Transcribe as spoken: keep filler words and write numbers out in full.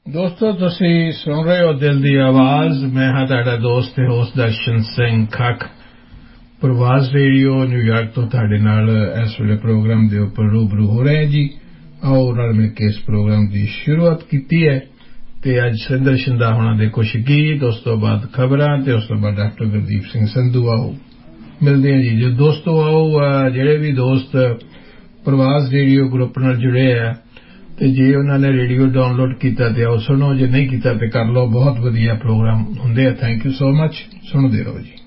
ਦੋਸਤੋ ਤੁਸੀਂ ਸੁਣ ਰਹੇ ਹੋ ਦਿਲ ਦੀ ਆਵਾਜ਼ ਮੈਂ ਹਾਂ ਤੁਹਾਡਾ ਦੋਸਤ ਤੇ ਹੋਸਟ ਦਰਸ਼ਨ ਸਿੰਘ ਖੱਖ ਪ੍ਰਵਾਸ ਰੇਡੀਓ ਨਿਊਯਾਰਕ ਤੋਂ ਤੁਹਾਡੇ ਨਾਲ ਇਸ ਵੇਲੇ ਪ੍ਰੋਗਰਾਮ ਦੇ ਉੱਪਰ ਰੂਬਰੂ ਹੋ ਰਹੇ ਹਾਂ ਜੀ ਆਓ ਨਾਲ ਮਿਲ ਕੇ ਇਸ ਪ੍ਰੋਗਰਾਮ ਦੀ ਸ਼ੁਰੂਆਤ ਕੀਤੀ ਹੈ ਤੇ ਅੱਜ ਸਿੰਦਰ ਸ਼ਿੰਦਾ ਹੋਣਾ ਦੇ ਕੁਝ ਗੀਤ ਉਸ ਤੋਂ ਬਾਅਦ ਖਬਰਾਂ ਤੇ ਉਸ ਤੋਂ ਬਾਅਦ ਡਾਕਟਰ ਗੁਰਦੀਪ ਸਿੰਘ ਸੰਧੂ ਆਓ ਮਿਲਦੇ ਹਾਂ ਜੀ ਜੋ ਦੋਸਤੋ ਆਓ ਜਿਹੜੇ ਵੀ ਦੋਸਤ ਪ੍ਰਵਾਸ ਰੇਡੀਓ ਗਰੁੱਪ ਨਾਲ ਜੁੜੇ ਆ ਤੇ ਜੇ ਉਹਨਾਂ ਨੇ ਰੇਡੀਓ ਡਾਊਨਲੋਡ ਕੀਤਾ ਤੇ ਆਓ ਸੁਣੋ ਜੇ ਨਹੀਂ ਕੀਤਾ ਤੇ ਕਰ ਲਓ ਬਹੁਤ ਵਧੀਆ ਪ੍ਰੋਗਰਾਮ ਹੁੰਦੇ ਆ ਥੈਂਕ ਯੂ ਸੋ ਮਚ ਸੁਣਦੇ ਰਹੋ ਜੀ